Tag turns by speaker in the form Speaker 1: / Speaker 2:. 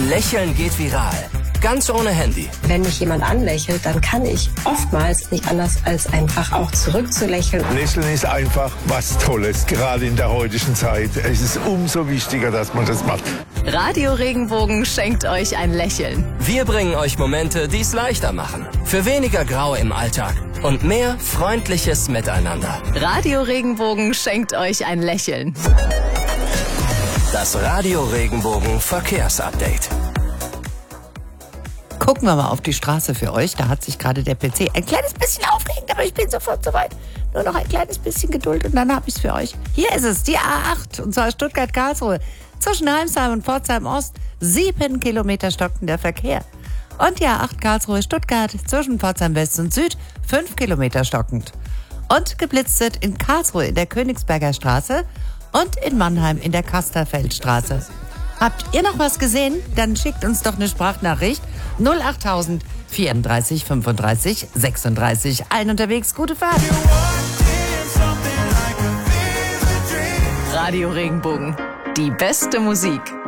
Speaker 1: Ein Lächeln geht viral. Ganz ohne Handy.
Speaker 2: Wenn mich jemand anlächelt, dann kann ich oftmals nicht anders als einfach auch zurückzulächeln.
Speaker 3: Lächeln ist einfach was Tolles, gerade in der heutigen Zeit. Es ist umso wichtiger, dass man das macht.
Speaker 4: Radio Regenbogen schenkt euch ein Lächeln.
Speaker 1: Wir bringen euch Momente, die es leichter machen. Für weniger Grau im Alltag und mehr freundliches Miteinander.
Speaker 4: Radio Regenbogen schenkt euch ein Lächeln.
Speaker 1: Das Radio Regenbogen Verkehrsupdate.
Speaker 5: Gucken wir mal auf die Straße für euch. Da hat sich gerade der PC ein kleines bisschen aufgeregt, aber ich bin sofort soweit. Nur noch ein kleines bisschen Geduld und dann habe ich es für euch. Hier ist es, die A8, und zwar Stuttgart-Karlsruhe. Zwischen Heimsheim und Pforzheim-Ost 7 Kilometer stockender Verkehr. Und die A8 Karlsruhe-Stuttgart zwischen Pforzheim-West und Süd 5 Kilometer stockend. Und geblitzt wird in Karlsruhe in der Königsberger Straße und in Mannheim in der Kasterfeldstraße. Habt ihr noch was gesehen? Dann schickt uns doch eine Sprachnachricht 08000 34 35 36. Allen unterwegs, gute Fahrt.
Speaker 4: Radio Regenbogen, die beste Musik.